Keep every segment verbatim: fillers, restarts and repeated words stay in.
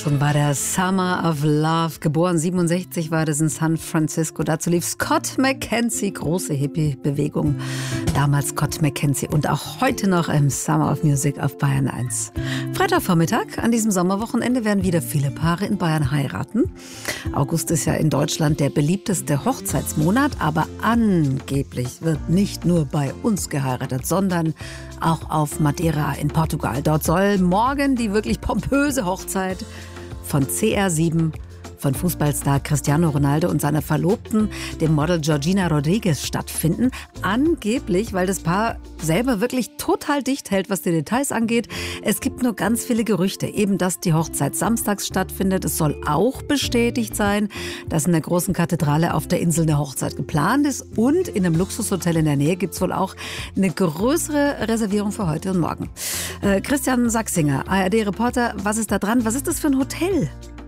Schon war der Summer of Love. Geboren siebenundsechzig war das in San Francisco. Dazu lief Scott McKenzie, große Hippie-Bewegung. Damals Scott McKenzie und auch heute noch im Summer of Music auf Bayern eins. Freitagvormittag, an diesem Sommerwochenende werden wieder viele Paare in Bayern heiraten. August ist ja in Deutschland der beliebteste Hochzeitsmonat, aber angeblich wird nicht nur bei uns geheiratet, sondern auch auf Madeira in Portugal. Dort soll morgen die wirklich pompöse Hochzeit von C R sieben, von Fußballstar Cristiano Ronaldo und seiner Verlobten, dem Model Georgina Rodriguez, stattfinden. Angeblich, weil das Paar selber wirklich total dicht hält, was die Details angeht. Es gibt nur ganz viele Gerüchte, eben dass die Hochzeit samstags stattfindet. Es soll auch bestätigt sein, dass in der großen Kathedrale auf der Insel eine Hochzeit geplant ist. Und in einem Luxushotel in der Nähe gibt es wohl auch eine größere Reservierung für heute und morgen. Äh, Christian Sachsinger, A R D-Reporter, was ist da dran? Was ist das für ein Hotel?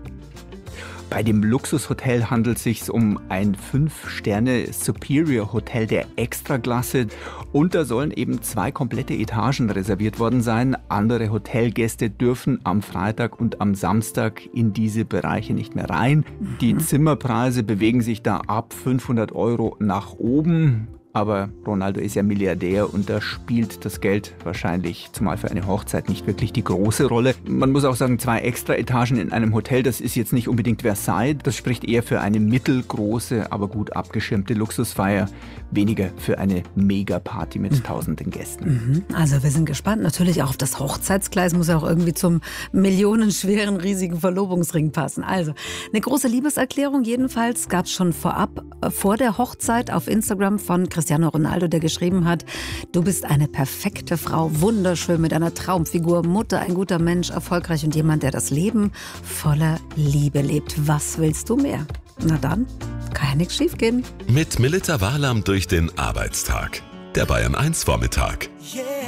Bei dem Luxushotel handelt es sich um ein fünf Sterne Superior Hotel der Extraklasse. Und da sollen eben zwei komplette Etagen reserviert worden sein. Andere Hotelgäste dürfen am Freitag und am Samstag in diese Bereiche nicht mehr rein. Mhm. Die Zimmerpreise bewegen sich da ab fünfhundert Euro nach oben. Aber Ronaldo ist ja Milliardär und da spielt das Geld wahrscheinlich, zumal für eine Hochzeit, nicht wirklich die große Rolle. Man muss auch sagen, zwei extra Etagen in einem Hotel, das ist jetzt nicht unbedingt Versailles. Das spricht eher für eine mittelgroße, aber gut abgeschirmte Luxusfeier. Weniger für eine Mega-Party mit mhm. tausenden Gästen. Mhm. Also wir sind gespannt. Natürlich auch auf das Hochzeitskleid. Muss ja auch irgendwie zum millionenschweren, riesigen Verlobungsring passen. Also eine große Liebeserklärung jedenfalls gab es schon vorab, vor der Hochzeit auf Instagram von Cristiano Ronaldo, der geschrieben hat: Du bist eine perfekte Frau, wunderschön mit einer Traumfigur, Mutter, ein guter Mensch, erfolgreich und jemand, der das Leben voller Liebe lebt. Was willst du mehr? Na dann, kann ja nichts schief gehen. Mit Melita Walam durch den Arbeitstag. Der Bayern eins Vormittag.